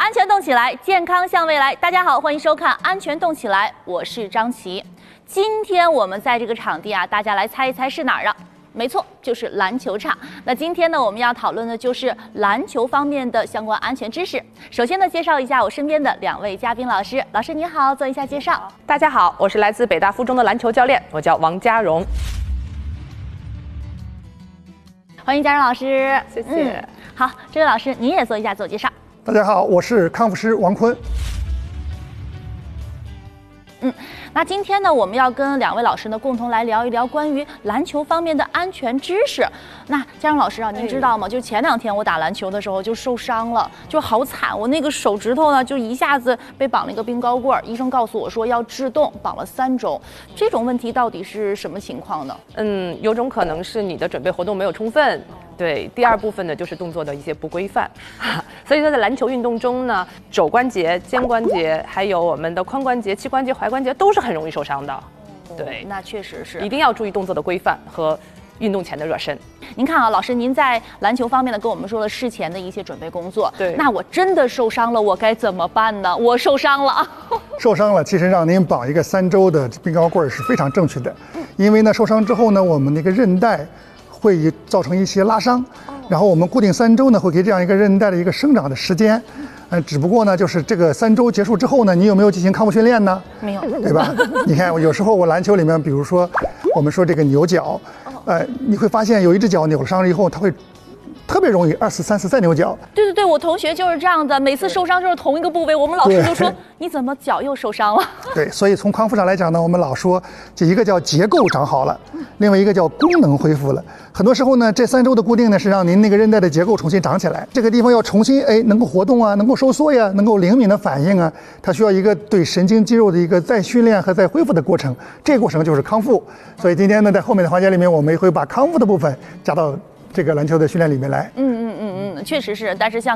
安全动起来，健康向未来。大家好，欢迎收看《安全动起来》，我是张琪。今天我们在这个场地啊，大家来猜一猜是哪儿啊？没错，就是篮球场。那今天呢，我们要讨论的就是篮球方面的相关安全知识。首先呢，介绍一下我身边的2位嘉宾老师。老师你好，做一下介绍。 大家好，我是来自北大附中的篮球教练，我叫王嘉荣。 欢迎嘉荣老师， 谢谢。 好，这位老师您也做一下自我介绍。 大家好，我是康复师王坤。 那今天呢，我们要跟2位老师呢共同来聊一聊关于篮球方面的安全知识。那嘉荣老师啊，您知道吗？就前2天我打篮球的时候就受伤了，就好惨，我那个手指头呢就一下子被绑了一个冰高棍，医生告诉我说要制冻，绑了3周。这种问题到底是什么情况呢？ 有种可能是你的准备活动没有充分。对，第2部分呢就是动作的一些不规范，所以说在篮球运动中呢，肘关节、肩关节，还有我们的髋关节、膝关节、踝关节都是很容易受伤的。对， 那确实是， 一定要注意动作的规范和运动前的热身。 您看啊，老师，您在篮球方面呢跟我们说了事前的一些准备工作。 对， 那我真的受伤了，我该怎么办呢？我受伤了， 受伤了，其实让您绑一个3周的冰高棍是非常正确的，因为呢受伤之后呢，我们那个韧带会造成一些拉伤，然后我们固定3周呢，会给这样一个韧带的一个生长的时间。只不过呢，就是这个3周结束之后呢，你有没有进行康复训练呢？ 没有， 对吧？你看，有时候我篮球里面，比如说我们说这个扭脚，你会发现有一只脚扭了伤了以后，它会特别容易2次3次再扭脚。 对，我同学就是这样的，每次受伤就是同一个部位，我们老师就说你怎么脚又受伤了？ 对，所以从康复上来讲呢，我们老说这一个叫结构长好了，另外一个叫功能恢复了。很多时候呢，这3周的固定呢是让您那个韧带的结构重新长起来，这个地方要重新能够活动啊，能够收缩呀，能够灵敏的反应啊，它需要一个对神经肌肉的一个再训练和再恢复的过程，这个过程就是康复。所以今天呢，在后面的环节里面，我们也会把康复的部分加到这个篮球的训练里面来。 确实是，但是像